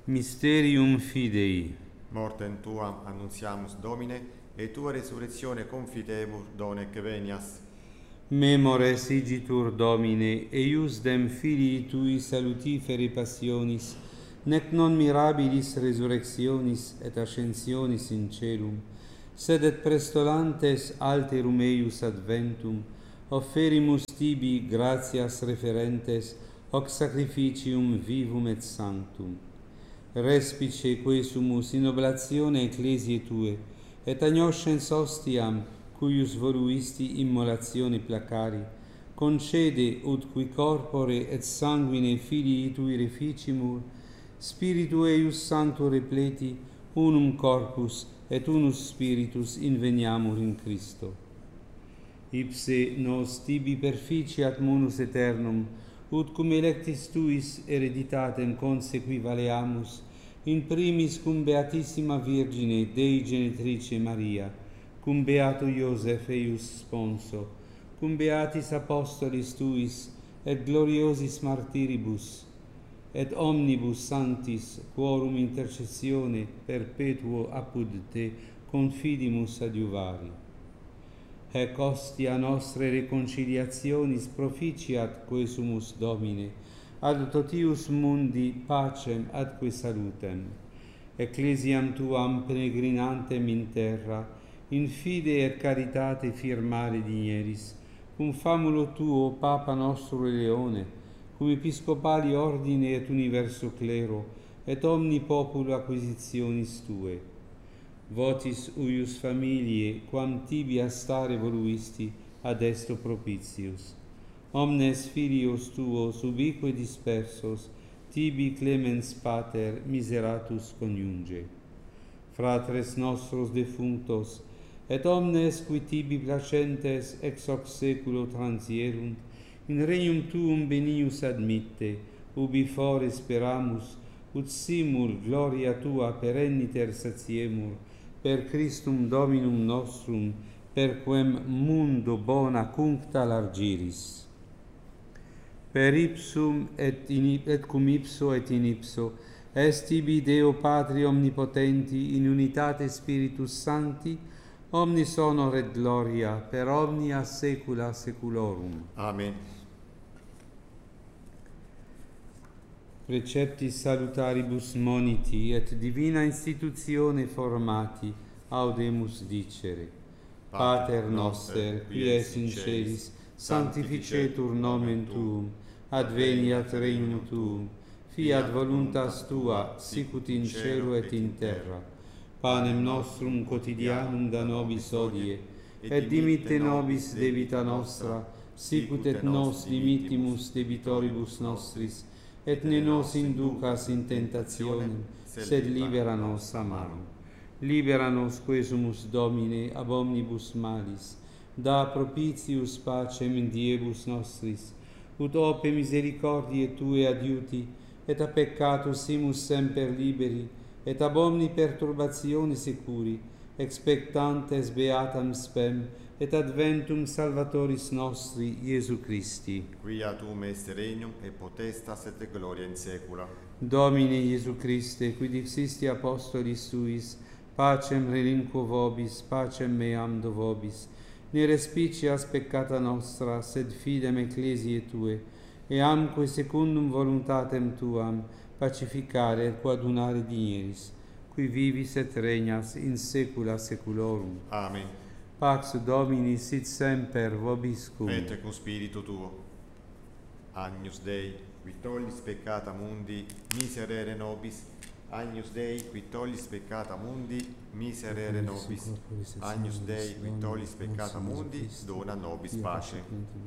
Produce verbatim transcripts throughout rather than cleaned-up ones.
Mysterium Fidei. Mortem tuam annunziamus, Domine, et tua resurrectione confidebur, donec venias. Memores igitur, Domine, eius dem filii tui salutiferi passionis, nec non mirabilis resurrectionis et ascensionis in celum, sed et prestolantes alterum eius adventum, offerimus tibi gratias referentes hoc sacrificium vivum et sanctum. Respice quesumus in oblatione ecclesiae tue, et agnoscens ostiam, cuius voluisti immolatione placari, concede ut qui corpore et sanguine filii tui reficimur, Spiritu eius sancto repleti, unum corpus et unus spiritus inveniamur in Christo. Ipse nos tibi perficiat munus aeternum, ut cum electis tuis hereditatem consequi valeamus, in primis cum Beatissima Virgine Dei Genetrice Maria, cum Beato Iosef eius sponso, cum Beatis Apostolis tuis, et gloriosis martiribus, et omnibus sanctis, quorum intercessione perpetuo apud te confidimus adiuvari. Hec ostia nostre reconciliationis proficiat quesumus, Domine, ad totius mundi pacem atque salutem. Ecclesiam tuam peregrinantem in terra, in fide et caritate firmare digneris, cum famulo tuo Papa nostro Leone, cum episcopali ordine et universo clero, et omni populo acquisitionis tue. Votis uius familiae, quam tibia stare voluisti, ad esto propitius. Omnes filios tuos ubique dispersos, tibi clemens pater miseratus coniunge. Fratres nostros defunctos, et omnes qui tibi placentes ex hoc saeculo transierunt, in regnum tuum benius admitte, ubi fore speramus, ut simul gloria tua perenniter satiemur, per Christum Dominum nostrum, per quem mundo bona cuncta largiris. Per ipsum et, in, et cum ipso et in ipso, est ibi Deo Patri omnipotenti in unitate Spiritus Sancti, omnis honor et gloria per omnia saecula saeculorum. Amen. Preceptis salutaribus moniti et divina institutione formati, audemus dicere. Pater noster, qui es in celis, sanctificetur nomen tuum, adveniat regnum tuum, fiat voluntas tua, sicut in cielo et in terra. Panem nostrum quotidianum da nobis hodie, et dimitte nobis debita nostra, sicut et nos dimittimus debitoribus nostris, et ne nos inducas in tentationem, sed libera nos a malo. Libera nos quesumus, Domine, ab omnibus malis, da propitius pacem in diebus nostris, ut ope misericordiae Tue adiuti, et a peccatus simus semper liberi, et ab omni perturbatione securi, expectantes beatam spem, et adventum Salvatoris nostri, Iesu Christi. Quia tuum est regnum, et potestas et gloria in saecula. Domine Iesu Christe, qui dixisti apostolis Suis, pacem relinquo vobis, pacem meam do vobis, ne respicias peccata nostra, sed fidem ecclesiae Tue, e amque secundum voluntatem Tuam, pacificare et coadunare digneris, qui vivis et regnas in saecula saeculorum. Amen. Pax Domini sit semper vobiscum. Et cum spiritu tuo. Agnus Dei, qui tollis peccata mundi, miserere nobis. Agnus Dei, qui tollis peccata mundi, miserere nobis. Agnus Dei, qui tollis peccata mundi, dona nobis pace.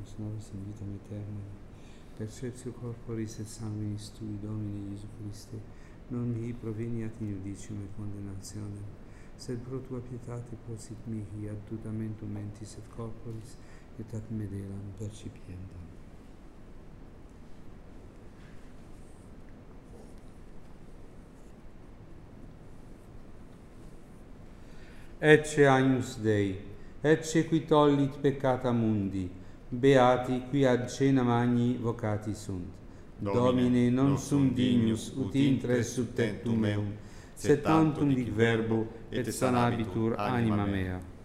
Perceptio corporis et sanguinis Tui, Domine Iesu Christe, non mihi proveniat in judicium et condenationem, sed pro Tua pietate posit mihi adjutamentum mentis et corporis, et ad medelam percipiendam. Ecce Agnus Dei, ecce qui tollit peccata mundi, beati qui ad cena magni vocati sunt. Domine, non sum dignus ut intre sub tectum meum, sed tantum dic verbo, et sanabitur anima mea.